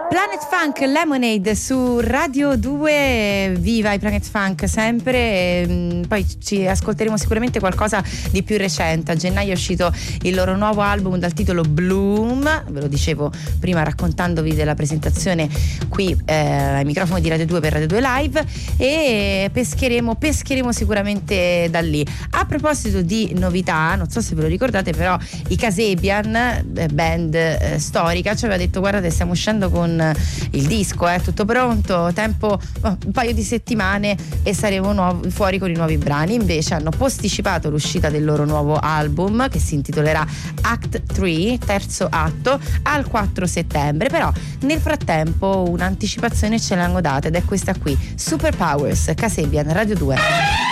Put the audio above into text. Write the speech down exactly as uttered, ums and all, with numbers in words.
Planet Funk Lemonade su Radio due, viva i Planet Funk sempre, e poi ci ascolteremo sicuramente qualcosa di più recente. A gennaio è uscito il loro nuovo album dal titolo Bloom, ve lo dicevo prima raccontandovi della presentazione qui eh, ai microfoni di Radio due per Radio due Live, e pescheremo, pescheremo sicuramente da lì. A proposito di novità, non so se ve lo ricordate, però i Kasabian, band eh, storica, ci aveva detto: guardate, stiamo uscendo con il disco, è eh, tutto pronto, tempo oh, un paio di settimane e saremo nuovi, fuori con i nuovi brani. Invece hanno posticipato l'uscita del loro nuovo album, che si intitolerà Act tre, terzo atto, al quattro settembre. Però nel frattempo un'anticipazione ce l'hanno data, ed è questa qui: Superpowers, Kasabian, Radio due.